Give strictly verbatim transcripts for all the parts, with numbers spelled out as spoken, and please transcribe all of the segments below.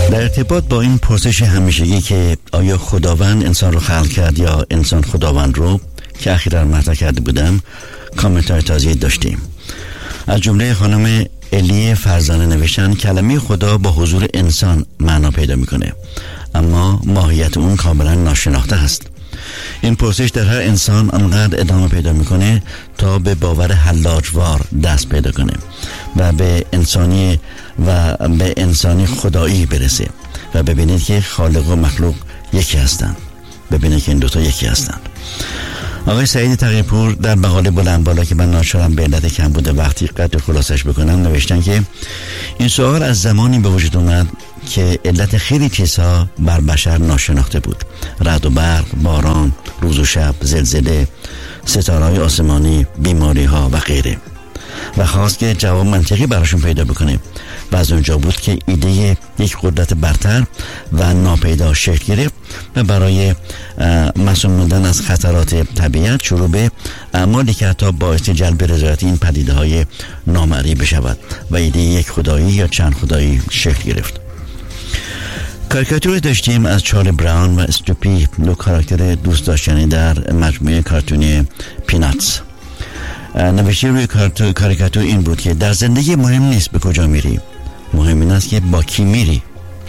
در ارتباط با این پرسش همیشگی که آیا خداوند انسان رو خلق کرد یا انسان خداوند رو، که اخیراً مطرح کرده بودم، کامنت های تازه داشتیم. از جمله خانم الی فرزانه نوشتن کلمه خدا با حضور انسان معنا پیدا میکنه، اما ماهیت اون کاملا ناشناخته هست. این پرسش در هر انسان انقدر ادامه پیدا میکنه تا به باور حلاجوار دست پیدا کنه و به انسانی و به انسانی خدایی برسه و ببینید که خالق و مخلوق یکی هستند. ببینید که این دوتا یکی هستند. آقای سعید تقی‌پور در مقاله بلند بالا که من ناچارم به علت کمبود وقتی قدر خلاصش بکنم نوشتن که این سوال از زمانی به وجود اومد که علت خیلی چیزها بر بشر ناشناخته بود: رعد و برق، باران، روز و شب، زلزله، ستاره‌های آسمانی، بیماری‌ها و غیره، و خواست که جواب منطقی براشون پیدا بکنه و از اونجا بود که ایده یک قدرت برتر و ناپیدا شکل گرفت و برای معصوم موندن از خطرات طبیعت شروع به اعمالی که حتی باعث جلب رضایت این پدیده‌های نامرئی بشود و ایده یک خدایی یا چند خدایی شکل گرفت. کاریکاتوری داشتیم از چارلی براون و استوپی، دو کاراکتر دوست داشتنی در مجموعه کارتونی پیناتس. نوشته روی کاریکاتور این بود که در زندگی مهم نیست به کجا میری، مهم این است که با کی میری.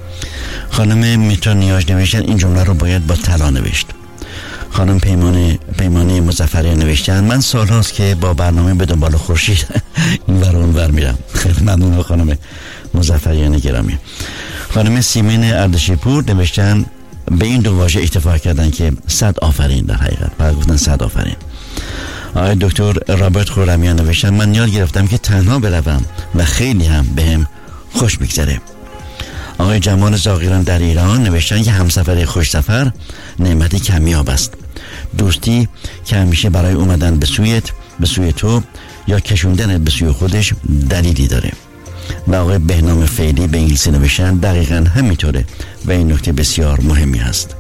خانم میترا نیاز نوشتن این جمله رو باید با طلا نوشت. خانم پیمانه پیمانه مظفری نوشتن من سالهاست که با برنامه به دنبال خورشید این ور اون ور میرم. خیلی ممنون خانم مظفریان گرامی. خانم سیمین اردشیرپور نوشتن به این دو واژه اکتفا کردن که صد آفرین، در حقیقت بعد گفتن صد آفرین. آقای دکتر رابرت خرمیان نوشتن من یاد گرفتم که تنها بروم و خیلی هم بهم خوش بگذره. آقای جمال زاغیران در ایران نوشتن که همسفر خوش سفر نعمتی کمیاب است. دوستی که همیشه برای اومدن به سویت به سوی تو یا کشوندنت به سوی خودش دلیلی داره. و آقای بهنام فعلی به انگلیسی نوشتن دقیقاً همینطوره و این نکته بسیار مهمی هست.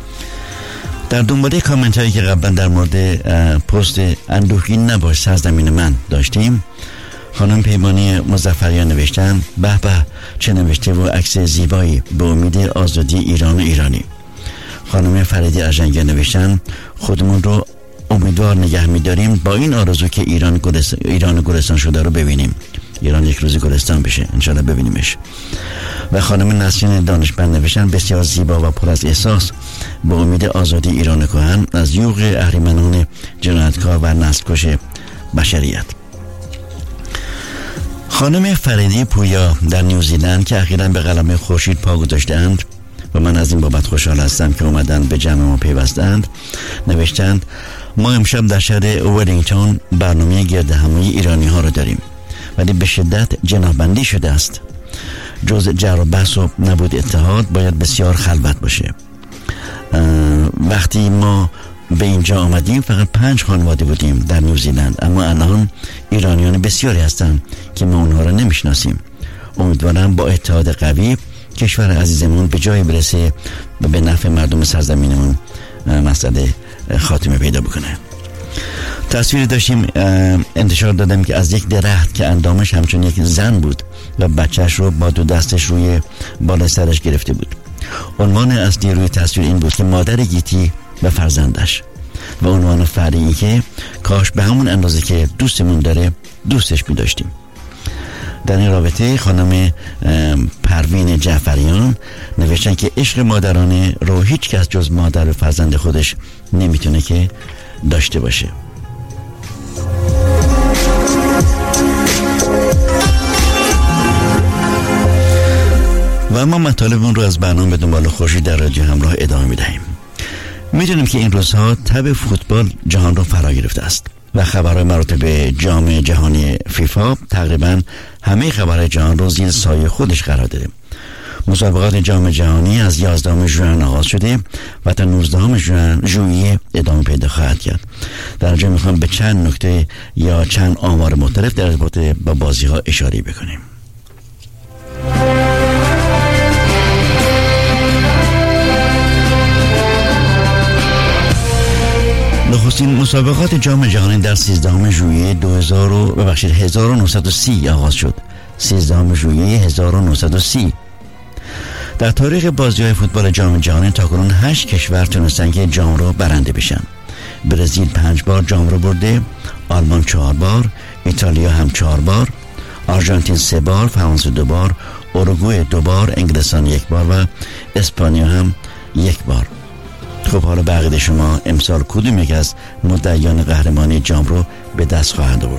در دنباله کامنت هایی که قبلا در مورد پست اندوهگین نباش سرزمین من داشتیم، خانم پیمانی مظفریان نوشتن به به چه نوشته و عکس زیبایی، به امید آزادی ایران و ایرانی. خانم فریدی ارژنگی نوشتن خودمون رو امیدوار نگه می‌داریم با این آرزو که ایران گلستان ایران گلستان شده رو ببینیم. ایران یک روزی گلستان بشه، انشالله ببینیمش. و خانم نسرین دانشمند نوشتن بسیار زیبا و پر از احساس، به امید آزادی ایران کهن از یوغ اهریمنان جنایتکار و نسل‌کش بشریت. خانم فریدی پویا در نیوزیلند که اخیراً به قلمه خورشید پا گذاشتند و من از این بابت خوشحال هستم که اومدن به جمع ما پیوستند، نوشتند ما امشب در شهر ولینگتون برنامه گرد همایی ایرانی ها رو داریم، ولی به شدت جناح‌بندی شده است. جز جر و بحث و نبود اتحاد باید بسیار خلوت باشه. وقتی ما به اینجا آمدیم فقط پنج خانواده بودیم در نیوزیلند، اما الان ایرانیان بسیاری هستند که ما اونها رو نمیشناسیم. امیدوارم با اتحاد قوی کشور عزیزمون به جای برسه و به نفع مردم سرزمینمون مسئله خاتمه پیدا بکنه. تصویر داشتیم انتشار دادم که از یک درخت که اندامش همچون یک زن بود و بچهش رو با دو دستش روی بالا سرش گرفته بود. عنوان اصلی روی تصویر این بود که مادر گیتی و فرزندش، و عنوان فرعی که کاش به همون اندازه که دوستمون داره دوستش می داشتیم. در این رابطه خانم پروین جعفریان نوشتن که عشق مادرانه رو هیچ کس جز مادر و فرزند خودش نمیتونه که داشته باشه. و ما مطالبمون رو از برنامه به دنبال خورشید در رادیو همراه ادامه میدهیم. میدونیم که این روزها تب فوتبال جهان رو فرا گرفته است و خبرهای مربوط به جام جهانی فیفا تقریبا همه خبرهای جهان رو زیر سایه خودش قرار داده. مسابقات جام جهانی از یازدهم ژوئن آغاز شده و تا نوزدهم ژوئیه ادامه پیدا خواهد کرد. در اینجا میخوام به چند نکته یا چند آمار مختلف در ارتباط با بازی ها اشاره بکنیم. نخستین مسابقات جام جهانی در سیزدهم ژوئیه دو هزار و ببخشید هزار و نهصد و سی آغاز شد. سیزدهم ژوئیه هزار و نهصد و سی. در تاریخ بازی‌های فوتبال جام جهانی تاکنون هشت کشور تونستن که جام رو برنده بشن. برزیل پنج بار جام رو برده، آلمان چهار بار، ایتالیا هم چهار بار، آرژانتین سه بار، فرانسه دو بار، اوروگوئه دو بار، انگلستان یک بار و اسپانیا هم یک بار. خب حالا بقیه شما امسال کدوم یک از مدعیان قهرمانی جام رو به دست خواهند آورد؟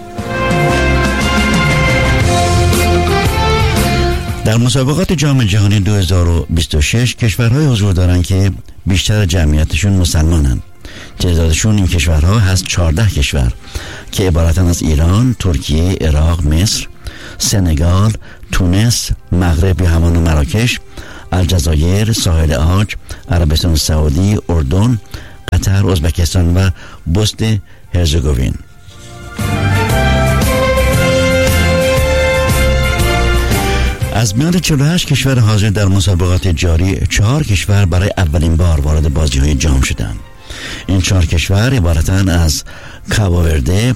در مسابقات جام جهانی دو هزار و بیست و شش کشورهای حضور دارن که بیشتر جمعیتشون مسلمانن. تعدادشون این کشورها هست چهارده کشور که عبارتن از ایران، ترکیه، عراق، مصر، سنگال، تونس، مغرب یا همان مراکش، الجزایر، ساحل عاج، عربستان سعودی، اردن، قطر، ازبکستان و بوسنی هرزگوین. از میان چهل و هشت کشور حاضر در مسابقات جاری، چهار کشور برای اولین بار وارد بازی‌های جام شدند. این چهار کشور عبارتند از کابوورده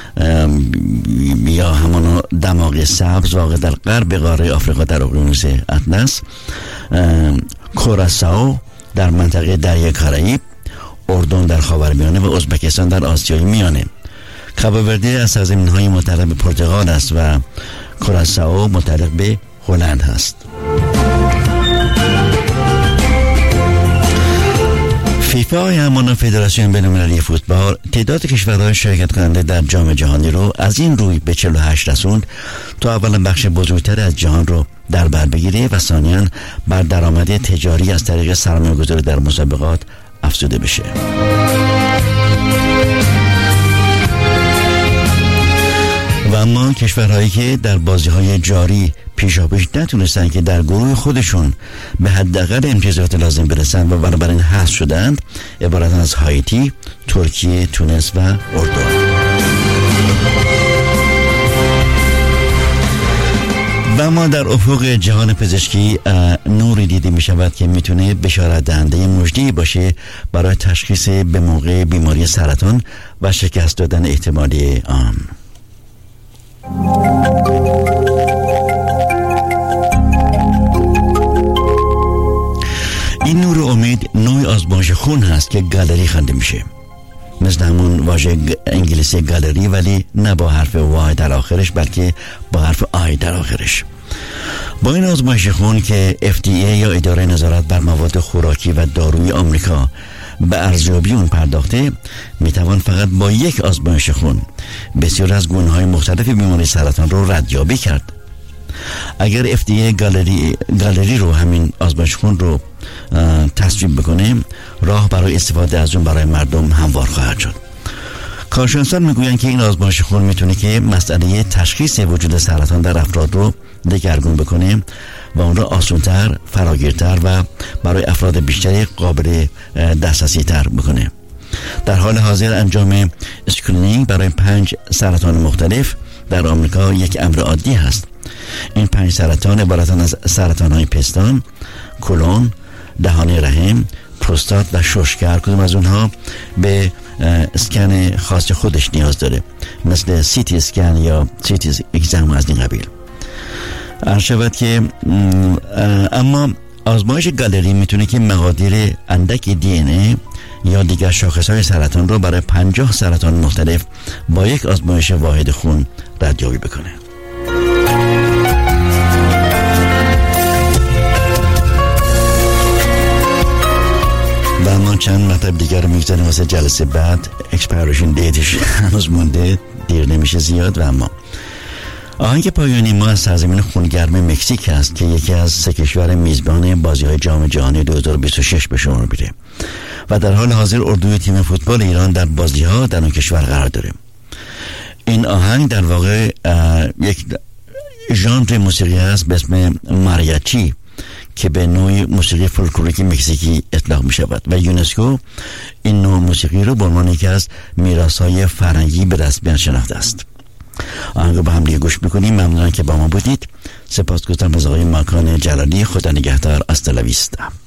یا همان دماغ سبز واقع در غرب قاره آفریقا در اقیانوس اطلس، کوراسائو در منطقه دریای کارائیب، اردن در خاورمیانه و ازبکستان در آسیای میانه. کابوورده از سرزمین‌های متعلق به پرتغال است و کوراسائو متعلق به هلند هست. فیفا یا همان فدراسیون بین‌المللی فوتبال تعداد کشورهای شرکت کننده در جام جهانی رو از این روی به چهل و هشت رسوند تا اولا بخش بزرگتر از جهان رو در بر بگیره و ثانیاً بر درآمد تجاری از طریق سرمایه‌گذاری در مسابقات افزوده بشه. و اما کشورهایی که در بازی‌های جاری پیشاپیش نتونستن که در گروه خودشون به حداقل امتیازات لازم برسن و بنابراین حذف شدند عبارت از هایتی، ترکیه، تونس و اردن. و اما در افق جهان پزشکی نوری دیده می شود که میتونه بشارت دهنده مژده‌ای باشه برای تشخیص به موقع بیماری سرطان و شکست دادن احتمالی آن. این نور امید نوع آزمایش خون هست که گالری خوانده میشه، مثل همون واژه انگلیسی گالری ولی نه با حرف وای در آخرش بلکه با حرف آی در آخرش. با این آزمایش خون که اف دی ای یا اداره نظارت بر مواد خوراکی و دارویی آمریکا به ارزیابی اون پرداخته، میتوان فقط با یک آزمایش خون بسیار از گونه‌های مختلف بیماری سرطان رو ردیابی کرد. اگر اف دی ای گالری گالری رو همین آزمایش خون رو تصویب بکنه، راه برای استفاده از اون برای مردم هموار خواهد شد. کارشناسان میگویند که این آزمایش خون میتونه که مسئله تشخیص وجود سرطان در افراد رو دگرگون بکنه و اون رو آسان‌تر، فراگیرتر و برای افراد بیشتری قابل دسترسی تر بکنه. در حال حاضر انجام اسکرینینگ برای پنج سرطان مختلف در آمریکا یک امر عادی هست. این پنج سرطان عبارتند از سرطان‌های پستان، کلون، دهانه رحم، پروستات و ششکر. کدوم از اونها به اسکن خاص خودش نیاز داره، مثل سی تی اسکن یا سی تی اگزم از این قبیل. عرض شود که اما آزمایش گالری میتونه که مقادیر اندک دی این ای یا دیگر شاخصهای سرطان رو برای پنجاه سرطان مختلف با یک آزمایش واحد خون ردیابی بکنه. و اما چند مطلب دیگر رو میگذاریم واسه جلسه بعد. اکسپایرشن دیتش هنوز مونده، دیر نمیشه زیاد. و اما آهنگ پایانی ما از سرزمین خونگرم مکزیک است که یکی از سه کشور میزبان بازی‌های جام جهانی دو هزار و بیست و شش به شمار میره و در حال حاضر اردوی تیم فوتبال ایران در بازی‌ها در اون کشور قرار داره. این آهنگ در واقع یک ژانر موسیقی است به اسم ماریاچی که به نوع موسیقی فولکلوریک مکزیکی اطلاق می شود و یونسکو این نوع موسیقی رو به عنوان یکی از میراث‌های فرهنگی به رسمیت شناخته است. آهنگ رو با هم دیگه گوش میکنیم. ممنونم که با ما بودید. سپاسگزارم از آقای ماکان جلالی. خدا نگهدار. هاستا لا ویستا.